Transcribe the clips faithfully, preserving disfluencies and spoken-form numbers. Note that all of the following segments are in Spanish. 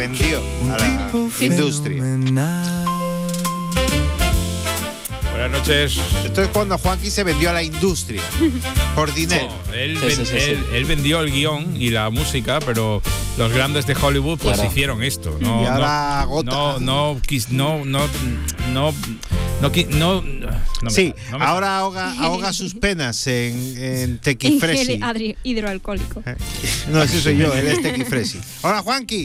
Vendió a la industria. Buenas noches. Esto es cuando Juanqui se vendió a la industria por dinero. No, él, Sí, ven- sí, sí, él- sí. él vendió el guión y la música, pero los grandes de Hollywood pues Claro. hicieron esto. No, Y ahora no, agota. no, no, quis- no, no, no, no, qui- no, no me Sí, sale, no me ahora ahoga, ahoga sus penas en, en En tequifresi. gel adri- hidroalcohólico. No, ese soy yo, él es tequifresi. Hola, Juanqui.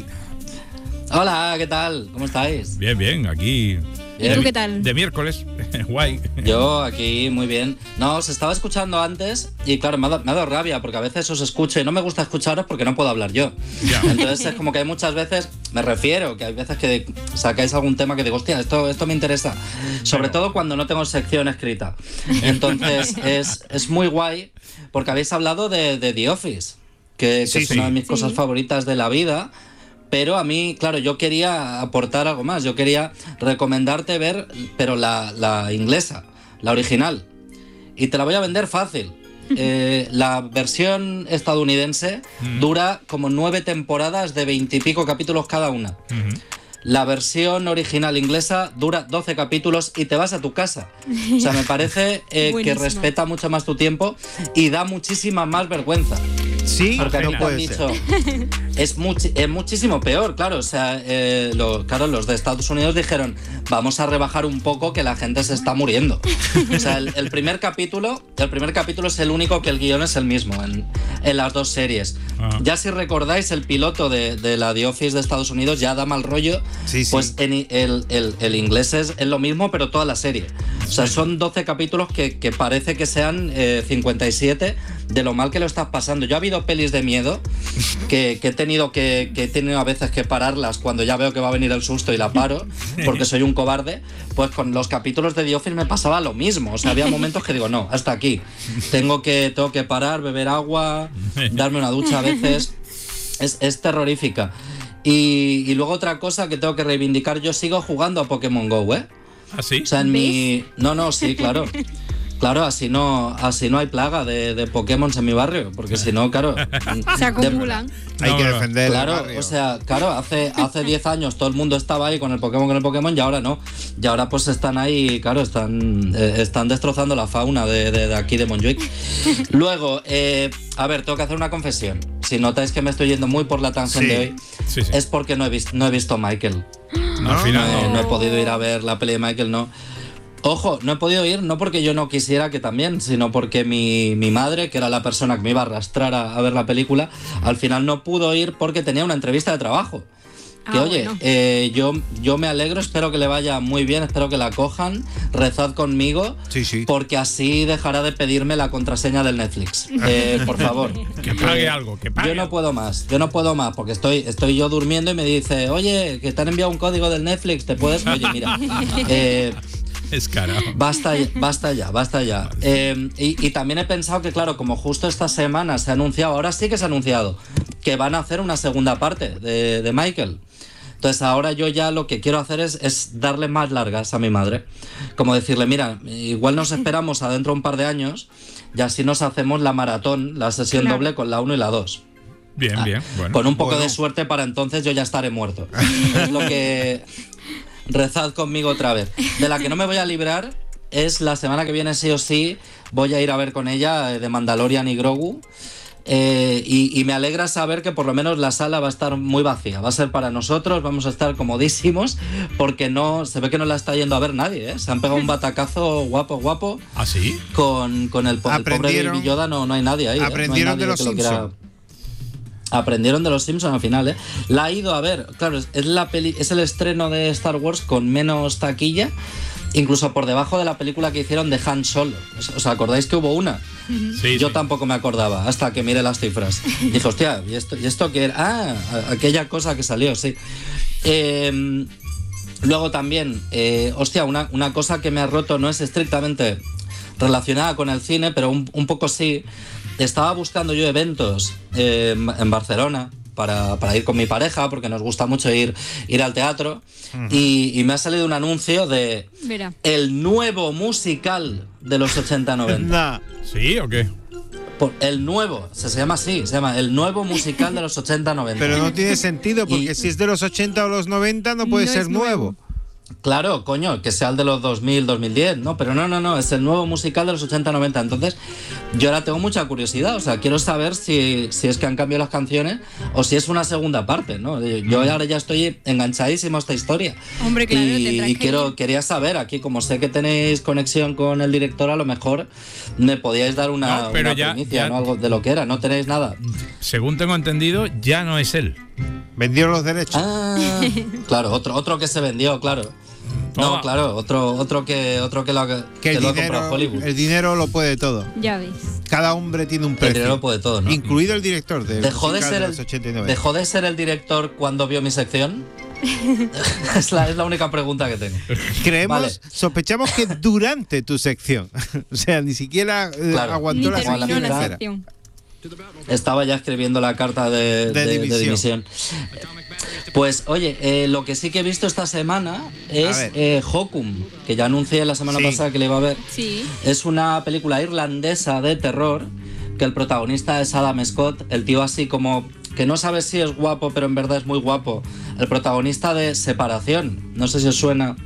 Hola, ¿qué tal? ¿Cómo estáis? Bien, bien, aquí. ¿Y tú qué tal? De miércoles, guay. Yo aquí muy bien. No, os estaba escuchando antes y claro, me ha, dado, me ha dado rabia porque a veces os escucho y no me gusta escucharos porque no puedo hablar yo. Ya. Entonces es como que hay muchas veces, me refiero, que hay veces que sacáis algún tema que digo, hostia, esto, esto me interesa. Sobre todo cuando no tengo sección escrita. Entonces es, es muy guay porque habéis hablado de, de The Office, que, que Sí, es sí. una de mis Sí. cosas favoritas de la vida. Pero a mí, claro, yo quería aportar algo más. Yo quería recomendarte ver, pero la, la inglesa, la original. Y te la voy a vender fácil. Eh, la versión estadounidense dura como nueve temporadas de veintipico capítulos cada una. Ujú. La versión original inglesa dura doce capítulos y te vas a tu casa. O sea, me parece eh, que Buenísimo. respeta mucho más tu tiempo y da muchísima más vergüenza. Sí, Porque no aquí te han puede dicho, ser. es, muchi- es muchísimo peor, claro. O sea, eh, lo- claro, los de Estados Unidos dijeron, vamos a rebajar un poco que la gente se está muriendo. O sea, el, el primer capítulo, el primer capítulo es el único que el guión es el mismo en, en las dos series. Ah. Ya si recordáis, el piloto de, de la The Office de Estados Unidos ya da mal rollo. Sí, sí. Pues en i- el, el- el inglés es, es lo mismo, pero toda la serie. O sea, son doce capítulos que, que parece que sean eh, cincuenta y siete de lo mal que lo estás pasando. Yo ha habido pelis de miedo que, que he tenido que, que he tenido a veces que pararlas cuando ya veo que va a venir el susto y la paro, porque soy un cobarde. Pues con los capítulos de The Office me pasaba lo mismo. O sea, había momentos que digo, no, hasta aquí. Tengo que, tengo que parar, beber agua, darme una ducha a veces. Es, es terrorífica. Y, y luego otra cosa que tengo que reivindicar, yo sigo jugando a Pokémon Go, ¿eh? ¿Ah, sí? O sea, en ¿Ves? mi... No, no, sí, claro. Claro, así no, así no hay plaga de, de Pokémon en mi barrio, porque si no, claro... Se acumulan. Hay No, que no. defender el Claro, barrio. o sea, claro, hace hace diez años todo el mundo estaba ahí con el Pokémon, con el Pokémon, y ahora no. Y ahora pues están ahí, claro, están, eh, están destrozando la fauna de, de- de aquí de Montjuic. Luego, eh, a ver, tengo que hacer una confesión. Si notáis que me estoy yendo muy por la tangente Sí. hoy, Sí, sí. es porque no he, visto, no he visto Michael. No, al final No, no. no he podido ir a ver la peli de Michael, no. Ojo, no he podido ir no porque yo no quisiera que también, sino porque mi, mi madre, que era la persona que me iba a arrastrar a, a ver la película, al final no pudo ir porque tenía una entrevista de trabajo. Que Ah, oye, bueno. eh, yo, yo me alegro, espero que le vaya muy bien, espero que la cojan, rezad conmigo, Sí, sí. porque así dejará de pedirme la contraseña del Netflix. Eh, por favor. Que pague Eh, algo, que pague Yo no algo. puedo más, yo no puedo más, porque estoy, estoy yo durmiendo y me dice, oye, que te han enviado un código del Netflix, ¿te puedes? Oye, mira, eh, Es cara. basta, ya- basta ya, basta ya. Eh, y, y también he pensado que, claro, como justo esta semana se ha anunciado, ahora sí que se ha anunciado, que van a hacer una segunda parte de, de Michael. Entonces ahora yo ya lo que quiero hacer es, es darle más largas a mi madre. Como decirle, mira, igual nos esperamos adentro un par de años y así nos hacemos la maratón, la sesión Claro. doble con la uno y la dos. Bien, bien. Bueno. Con un poco Bueno. de suerte para entonces yo ya estaré muerto. Es lo que... Rezad conmigo otra vez. De la que no me voy a librar es la semana que viene sí o sí voy a ir a ver con ella eh, de Mandalorian y Grogu. Eh, y, y me alegra saber que por lo menos la sala va a estar muy vacía. Va a ser para nosotros, vamos a estar comodísimos porque no se ve que no la está yendo a ver nadie, ¿eh? Se han pegado un batacazo guapo, guapo. ¿Ah, sí? Con, con el, po- el pobre Aprendieron- Baby Yoda, no, no hay nadie ahí. ¿eh? No hay aprendieron nadie de los que lo quiera- Simpson. Aprendieron de los Simpsons al final, ¿eh? La ha ido a ver. Claro, es, es la peli, es el estreno de Star Wars con menos taquilla, incluso por debajo de la película que hicieron de Han Solo. ¿Os, os acordáis que hubo una? Sí, Yo sí. tampoco me acordaba hasta que miré las cifras. Dije, hostia, ¿y esto, ¿y esto qué era? Ah, a- aquella cosa que salió, sí. Eh, luego también, eh, hostia, una, una cosa que me ha roto no es estrictamente relacionada con el cine, pero un, un poco sí. Estaba buscando yo eventos eh, en- en Barcelona para, para ir con mi pareja, porque nos gusta mucho ir, ir al teatro, y, y me ha salido un anuncio de Verá. el nuevo musical de los ochenta noventa. Nah. ¿Sí o qué? Por el nuevo, se, se llama así, se llama el nuevo musical de los ochenta noventa. Pero no tiene sentido, porque Y- si es de los ochenta o los noventa no puede No ser es nuevo. nuevo. Claro, coño, que sea el de los dos mil, dos mil diez, ¿no? Pero no, no, no, es el nuevo musical de los ochenta noventa. Entonces, yo ahora tengo mucha curiosidad, o sea, quiero saber si, si es que han cambiado las canciones o si es una segunda parte, ¿no? Yo ahora ya estoy enganchadísimo a esta historia. Hombre, claro, y, tendrás y que quiero, ir. quería saber, aquí como sé que tenéis conexión con el director, a lo mejor me podíais dar una, No, pero una ya- primicia, ya- ¿no? Algo de lo que era, no tenéis nada. Según tengo entendido, ya no es él. Vendió los derechos. Ah, claro, otro, otro que se vendió, claro. Toma. No, claro, otro, otro que otro que lo, que que el lo ha dinero, comprado Hollywood. el dinero lo puede todo. Ya ves. Cada hombre tiene un El precio. dinero puede todo, ¿no? Incluido el director del Dejó de, musical ser de el, los ochenta y noventa. ¿Dejó de ser el director cuando vio mi sección? es, la, es la única pregunta que tengo. Creemos, Vale. sospechamos que durante tu sección. O sea, ni siquiera eh, Claro. aguantó Ni la terminó sección terminó la entera. sección. Estaba ya escribiendo la carta de, De de- de dimisión. dimisión. Pues oye, eh, lo que sí que he visto esta semana es ver. eh, Hokum, que ya anuncié la semana Sí. pasada que le iba a ver. Sí. Es una película irlandesa de terror que el protagonista es Adam Scott, el tío así como que no sabes si es guapo, pero en verdad es muy guapo. El protagonista de Separación, no sé si os suena.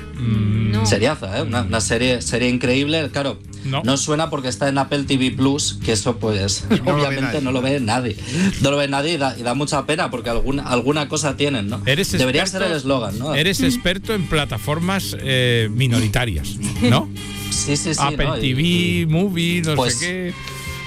No. Seriaza, ¿eh? Una, una serie, serie increíble, claro. No. No suena porque está en Apple T V Plus, que eso pues No lo ve obviamente nadie. no lo ve nadie. No lo ve nadie y da, y da mucha pena porque alguna, alguna cosa tienen, ¿no? Eres Debería experto- ser el eslogan, ¿no? Eres experto en plataformas eh, minoritarias, ¿no? Sí, sí, sí. Apple ¿no? Y- T V, Movie, no Pues- sé qué.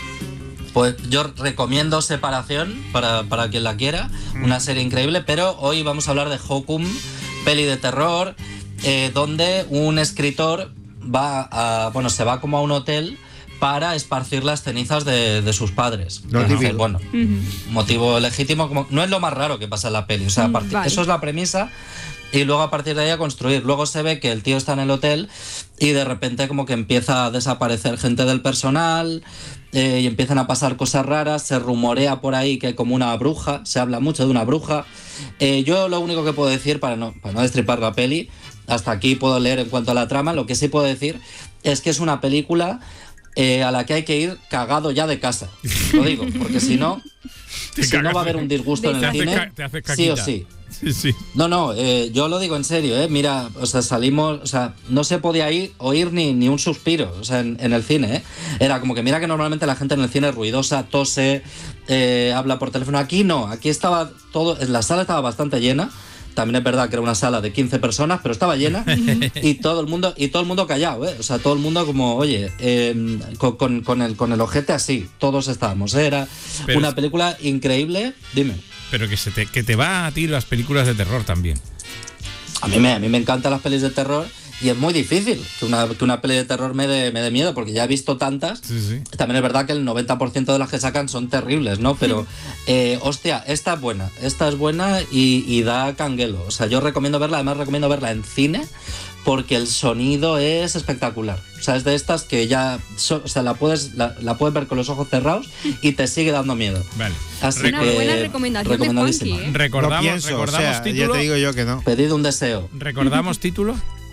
Pues yo recomiendo Separación para, para quien la quiera, una serie increíble, pero hoy vamos a hablar de Hokum, peli de terror, eh, donde un escritor va a, bueno, se va como a un hotel para esparcir las cenizas de, de sus padres. Lo Entonces, típico. bueno, Ujú. motivo legítimo, como, no es lo más raro que pasa en la peli, o sea, a Mm, partir- vale. eso es la premisa. Y luego a partir de ahí a construir. Luego se ve que el tío está en el hotel y de repente como que empieza a desaparecer gente del personal eh, y empiezan a pasar cosas raras. Se rumorea por ahí que hay como una bruja, se habla mucho de una bruja. Eh, yo lo único que puedo decir, para no, para no destripar la peli, hasta aquí puedo leer en cuanto a la trama, lo que sí puedo decir es que es una película eh, a la que hay que ir cagado ya de casa. Lo digo, porque si no, Te si no cagas va a haber de- un disgusto en te el hace cine, ca- te hace sí o caquita. sí. Sí, sí. No, no, eh, yo lo digo en serio, ¿eh? Mira, o sea, salimos, o sea, no se podía ir, oír ni, ni un suspiro, o sea, en, en el cine, ¿eh? Era como que mira que normalmente la gente en el cine es ruidosa, tose, eh, habla por teléfono. Aquí no, aquí estaba todo, la sala estaba bastante llena. También es verdad que era una sala de quince personas, pero estaba llena y todo el mundo y todo el mundo callado, ¿eh? O sea, todo el mundo como, oye, eh, con, con- con el, con el ojete así, todos estábamos. ¿eh? Era Pero una es- película increíble. Dime. Pero que, se te, que te va a ti las películas de terror también. A mí me, a mí me encantan las pelis de terror y es muy difícil que una, que una peli de terror me dé me dé miedo porque ya he visto tantas. Sí, sí. También es verdad que el noventa por ciento de las que sacan son terribles, ¿no? Pero, eh, hostia, esta es buena. Esta es buena y, y da canguelo. O sea, yo recomiendo verla, además recomiendo verla en cine porque el sonido es espectacular. O sea, es de estas que ya, so- o sea, la puedes, la, la puedes ver con los ojos cerrados y te sigue dando miedo. Vale. Así Una que, buena recomendación de recomendadísima. Juanqui, ¿eh? Recordamos, No pienso, o recordamos sea, ya título. te digo yo que no. Pedid un deseo. Recordamos título.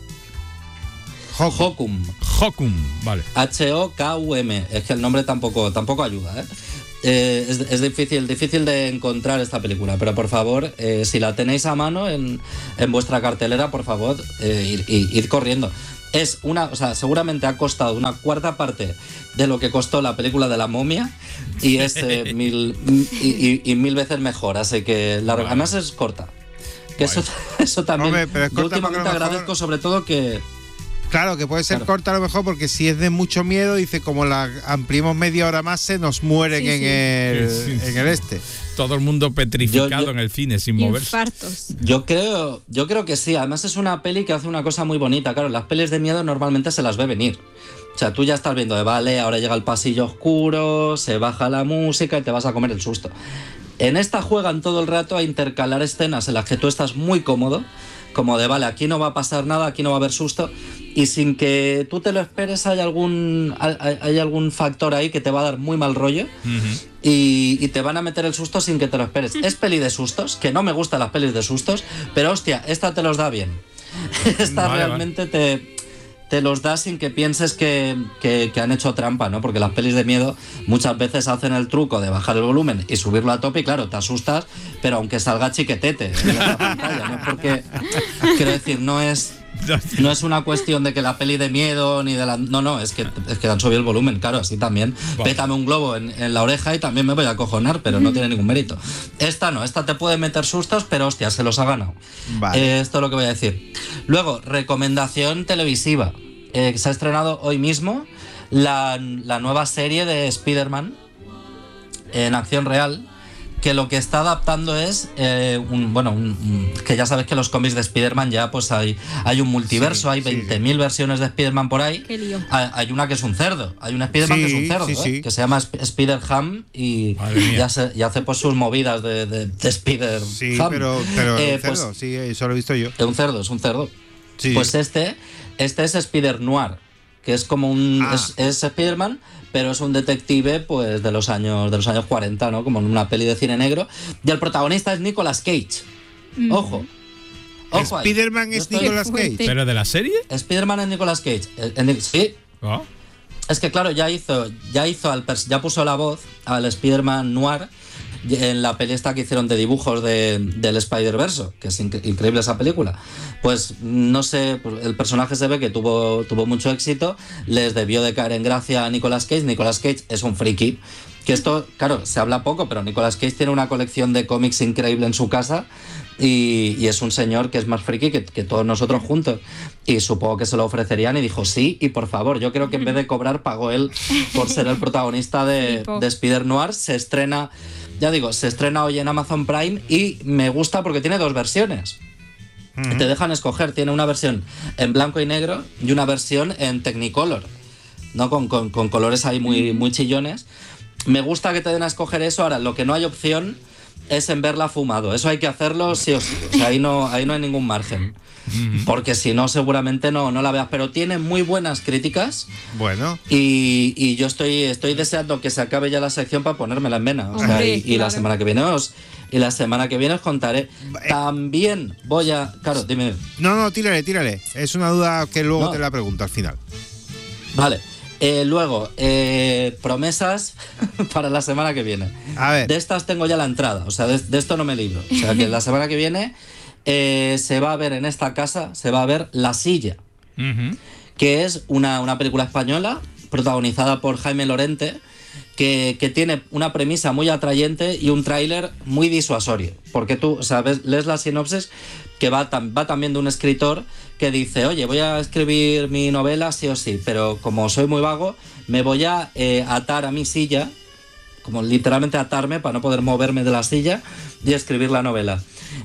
Hokum. Hokum. Vale. H O K U M. Es que el nombre tampoco, tampoco ayuda, ¿eh? Eh, es, es difícil, difícil de encontrar esta película, pero por favor, eh, si la tenéis a mano en, en vuestra cartelera, por favor, eh, ir, ir- ir corriendo. Es una, o sea, seguramente ha costado una cuarta parte de lo que costó la película de la momia y es eh, mil y, y- y mil veces mejor, así que la, Vale. además es corta. Que eso, eso también. Hombre, pero es yo corta porque últimamente a lo mejor- agradezco sobre todo que Claro, que puede ser Claro. corta a lo mejor porque si es de mucho miedo, dice como la ampliemos media hora más se nos mueren Sí, en, sí. El, Sí, sí, en sí. el este. Todo el mundo petrificado Yo- yo- en el cine sin moverse. Infartos. Yo creo, yo creo que sí. Además es una peli que hace una cosa muy bonita. Claro, las pelis de miedo normalmente se las ve venir. O sea, tú ya estás viendo de vale, ahora llega el pasillo oscuro, se baja la música y te vas a comer el susto. En esta juegan todo el rato a intercalar escenas en las que tú estás muy cómodo, como de vale, aquí no va a pasar nada, aquí no va a haber susto, y sin que tú te lo esperes hay algún, hay, hay algún factor ahí que te va a dar muy mal rollo. Ujú. Y, y te van a meter el susto sin que te lo esperes. Es peli de sustos, que no me gustan las pelis de sustos, pero hostia, esta te los da bien. Esta Vale, realmente te, te los da sin que pienses que, que, que han hecho trampa, ¿no? Porque las pelis de miedo muchas veces hacen el truco de bajar el volumen y subirlo a tope y claro, te asustas, pero aunque salga chiquetete en la pantalla, ¿no? Porque, quiero decir, no es... No es una cuestión de que la peli de miedo ni de la... No, no, es que, es que han subido el volumen, claro, así también. Vale. Pétame un globo en, en la oreja y también me voy a acojonar, pero no tiene ningún mérito. Esta no, esta te puede meter sustos, pero hostia, se los ha ganado. Vale. Eh, esto es lo que voy a decir. Luego, recomendación televisiva. Eh, se ha estrenado hoy mismo la, la nueva serie de Spider-Man en acción real, que lo que está adaptando es eh, un, bueno, un, un, que ya sabes que los cómics de Spider-Man ya pues hay, hay un multiverso, sí, hay veinte mil sí. versiones de Spider-Man por ahí. Qué lío. Hay, hay una que es un cerdo, hay un Spider-Man sí, que es un cerdo, sí, sí. ¿eh? Que se llama Sp- Spider-Ham y ya, se, ya hace pues sus movidas de, de, de Spider-Ham. Sí, pero, pero eh, un cerdo, pues, sí, eso lo he visto yo. Es un cerdo, es un cerdo. Sí. Pues este, este es Spider-Noir, que es como un... Ah. Es, es Spider-Man, pero es un detective pues de los años de los años cuarenta, ¿no? Como en una peli de cine negro. Y el protagonista es Nicolas Cage. Mm. Ojo. Ojo Spider-Man es Nicolas Cage. ¿Pero de la serie? Spider-Man es Nicolas Cage. En, en, sí. Oh. Es que claro, ya hizo, ya hizo al ya puso la voz al Spider-Man Noir en la peli esta que hicieron de dibujos de, del Spider-Verse, que es inc- increíble esa película. Pues no sé, el personaje se ve que tuvo, tuvo mucho éxito, les debió de caer en gracia a Nicolas Cage. Nicolas Cage es un friki, que esto, claro, se habla poco, pero Nicolas Cage tiene una colección de cómics increíble en su casa y, y es un señor que es más friki que, que todos nosotros juntos. Y supongo que se lo ofrecerían y dijo sí, y por favor, yo creo que en vez de cobrar pagó él por ser el protagonista de, de Spider-Noir. Se estrena... Ya digo, se estrena hoy en Amazon Prime y me gusta porque tiene dos versiones. Uh-huh. Te dejan escoger, tiene una versión en blanco y negro y una versión en Technicolor, ¿no? Con, con, con colores ahí muy, muy chillones. Me gusta que te den a escoger eso. Ahora, lo que no hay opción es en verla fumado. Eso hay que hacerlo sí o sí. O sea, ahí no, ahí no hay ningún margen. Porque si no, seguramente no, no la veas. Pero tiene muy buenas críticas. Bueno. Y, y yo estoy, estoy deseando que se acabe ya la sección para ponérmela en vena. O sea, Hombre, y, y claro. la semana que viene os, y la semana que viene os contaré. También voy a... Claro, dime. No, no, tírale, tírale. Es una duda que luego No. te la pregunto al final. Vale. Eh, luego, eh, promesas para la semana que viene. A ver. De estas tengo ya la entrada. O sea, de, de esto no me libro. O sea, que la semana que viene... Eh, se va a ver en esta casa, se va a ver La Silla, uh-huh. que es una, una película española protagonizada por Jaime Lorente, que, que tiene una premisa muy atrayente y un tráiler muy disuasorio, porque tú, o sea, ves, lees la sinopsis que va, tam, va también de un escritor que dice, oye, voy a escribir mi novela sí o sí, pero como soy muy vago, me voy a eh, atar a mi silla, como literalmente atarme para no poder moverme de la silla y escribir la novela.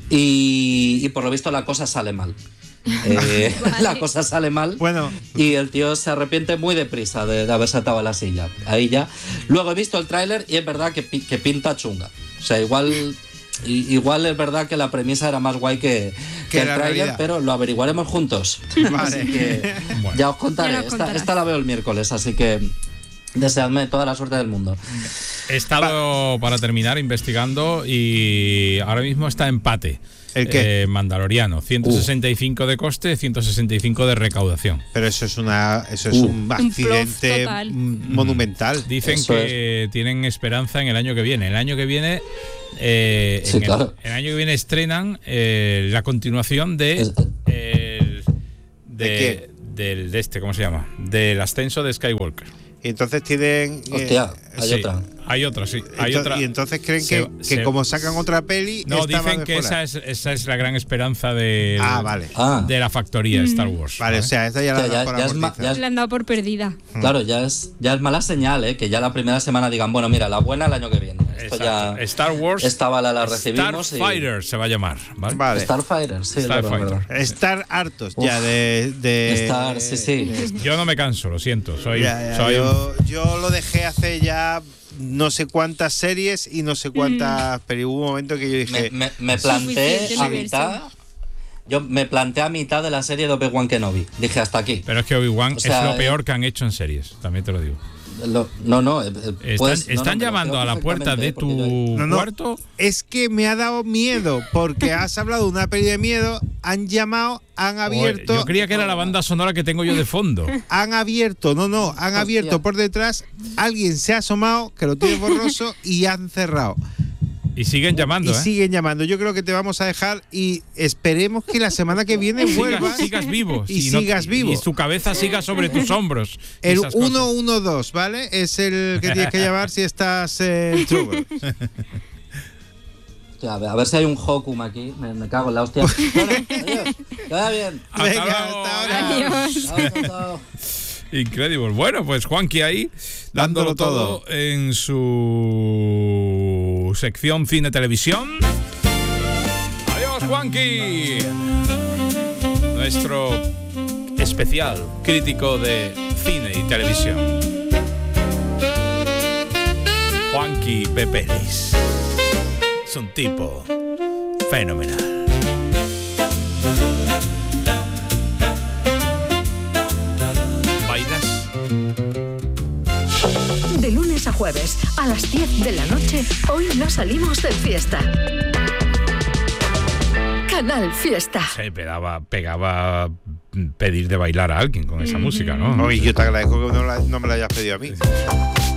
Y, y por lo visto la cosa sale mal. Eh, vale. La cosa sale mal. Bueno. Y el tío se arrepiente muy deprisa de, de haberse atado a la silla. Ahí ya. Luego he visto el tráiler y es verdad que, que pinta chunga. O sea, igual... Igual es verdad que la premisa era más guay que, que, que el tráiler, pero lo averiguaremos juntos. Vale. Así que bueno. ya os contaré. Ya esta, esta la veo el miércoles, así que deseadme toda la suerte del mundo. He estado, para terminar, investigando y ahora mismo está empate. ¿El qué? Eh, Mandaloriano, ciento sesenta y cinco uh. de coste, ciento sesenta y cinco de recaudación. Pero eso es una eso es uh. un accidente un monumental. Dicen eso que es. tienen esperanza en el año que viene. El año que viene, eh, sí, en claro. el, el año que viene estrenan eh, la continuación de, es, el, de, ¿De qué? Del de este, ¿cómo se llama? Del ascenso de Skywalker. Y entonces tienen... Hostia, eh, hay sí, otra. Hay otra, sí. Hay entonces, otra. Y entonces creen se, que, que se, como sacan otra peli... No, esta dicen va a que esa mejorar. es, esa es la gran esperanza de, ah, vale. ah. de la factoría mm. Star Wars. Vale, ¿vale? o sea, esta ya la o sea, dan ya, por ya, es ma, ya es, Le han dado por perdida. Claro, ya es, ya es mala señal, ¿eh? Que ya la primera semana digan, bueno, mira, la buena el año que viene. Esto Exacto. ya, Star Wars. esta bala la recibimos. Starfighter y... se va a llamar, ¿vale? Vale. Starfighter, sí. Starfighter. Estar hartos Uf. ya de, de... Star, sí, sí. Yo no me canso, lo siento. Soy, Ya, ya, soy yo, yo lo dejé hace ya no sé cuántas series y no sé cuántas, mm. pero hubo un momento que yo dije... Me, me, me planté a mitad... Yo me planteé a mitad de la serie de Obi-Wan Kenobi. Dije, hasta aquí. Pero es que Obi-Wan o sea, es lo peor que han hecho en series, también te lo digo. Lo, no, no. Eh, pues, están están no, no, llamando a la puerta de tu no, no, cuarto. Es que me ha dado miedo, porque has hablado de una peli de miedo han llamado, han abierto. Yo creía que era la banda sonora que tengo yo de fondo. Han abierto, no, no, han Hostia. abierto por detrás. Alguien se ha asomado, que lo tiene borroso, y han cerrado. Y siguen llamando, Y ¿eh? siguen llamando. Yo creo que te vamos a dejar y esperemos que la semana que viene vuelvas. Sigas, sigas vivo. Y no- sigas vivo. Y tu cabeza siga sobre tus hombros. El Esas cosas. uno uno dos, ¿vale? Es el que tienes que llamar si estás en trouble. Hostia, a, ver, a ver si hay un Hokum aquí. Me, me cago en la hostia. Bueno, adiós. Que vaya bien. Hasta Venga, luego. hasta ahora. Adiós. Chao, chao, chao. Increíble. Bueno, pues Juanqui ahí dándolo, Dándolo todo. todo en su sección Cine Televisión. Adiós, Juanqui. Nuestro especial crítico de cine y televisión. Juanqui Pepelis. Es un tipo fenomenal. ¿Bailas? De lunes a jueves, a las diez de la noche, hoy no salimos de fiesta. Canal Fiesta. Se pegaba, pegaba pedir de bailar a alguien con esa música, ¿no? Oye, yo te agradezco que no, la- no me la hayas pedido a mí.